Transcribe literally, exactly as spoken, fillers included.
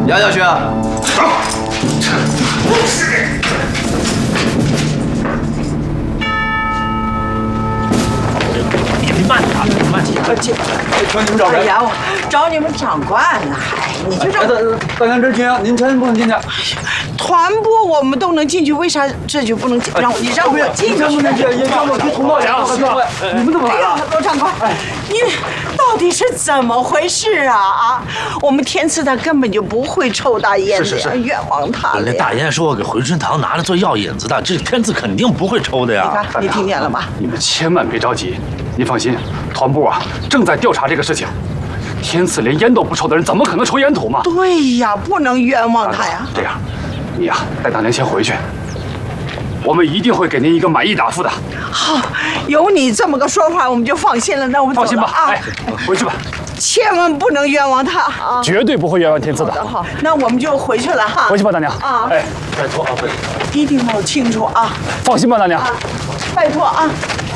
压下去啊！走。 慢点，慢点。 找你们找谁？ 哎呀，我找你们长官呢。哎，你就让大娘之前您真不能进去。 团部我们都能进去，为啥这就不能进？让你让我进去？ 真不能进，也让我去通道梁。你们怎么来了？ 罗长官，你到底是怎么回事啊？啊，我们天赐他根本就不会抽大烟的， 是是是， 冤枉他了。 那大烟是我给回春堂拿来做药引子的，这天赐肯定不会抽的呀。 你看，你听见了吗？ 你们千万别着急，您放心，团部啊正在调查这个事情。天赐连烟都不抽的人，怎么可能抽烟土嘛？ 对呀，不能冤枉他呀。 这样，你呀带大娘先回去，我们一定会给您一个满意答复的。 好，有你这么个说法，我们就放心了。那我们放心吧， 啊， 哎，回去吧， 千万不能冤枉他啊！ 绝对不会冤枉天赐的。 好，那我们就回去了哈。 回去吧，大娘。 啊， 哎， 拜托啊，拜托。 一定要清楚啊！ 放心吧，大娘。 啊，拜托啊！